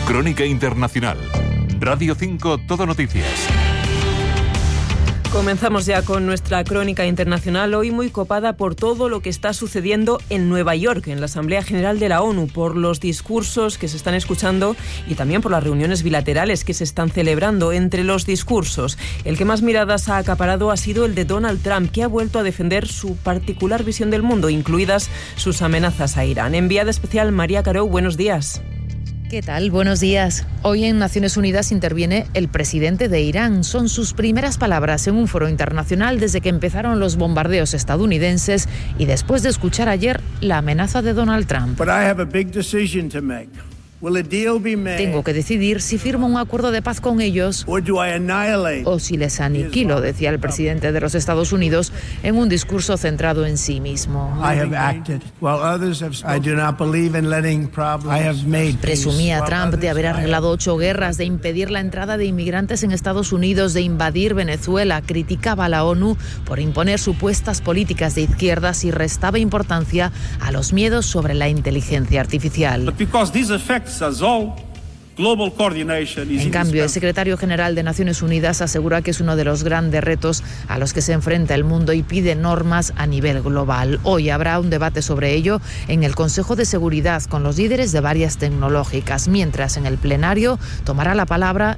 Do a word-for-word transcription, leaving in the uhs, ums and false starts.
Crónica Internacional. Radio cinco Todo Noticias. Comenzamos ya con nuestra crónica internacional, hoy muy copada por todo lo que está sucediendo en Nueva York, en la Asamblea General de la ONU, por los discursos que se están escuchando y también por las reuniones bilaterales que se están celebrando. Entre los discursos, el que más miradas ha acaparado ha sido el de Donald Trump, que ha vuelto a defender su particular visión del mundo, incluidas sus amenazas a Irán. Enviada especial María Carou, buenos días. ¿Qué tal? Buenos días. Hoy en Naciones Unidas interviene el presidente de Irán. Son sus primeras palabras en un foro internacional desde que empezaron los bombardeos estadounidenses y después de escuchar ayer la amenaza de Donald Trump. But I have a big decision to make. Will a deal be made? Tengo que decidir si firmo un acuerdo de paz con ellos Or do I annihilate? o si les aniquilo, decía el presidente de los Estados Unidos en un discurso centrado en sí mismo. I have acted while others have spoken. I do not believe in letting problems. I have made Presumía Trump de haber arreglado ocho guerras, de impedir la entrada de inmigrantes en Estados Unidos, de invadir Venezuela. Criticaba a la ONU por imponer supuestas políticas de izquierdas y restaba importancia a los miedos sobre la inteligencia artificial. But because these affects us all, global coordination is En cambio, el secretario general de Naciones Unidas asegura que es uno de los grandes retos a los que se enfrenta el mundo y pide normas a nivel global. Hoy habrá un debate sobre ello en el Consejo de Seguridad con los líderes de varias tecnológicas, mientras en el plenario tomará la palabra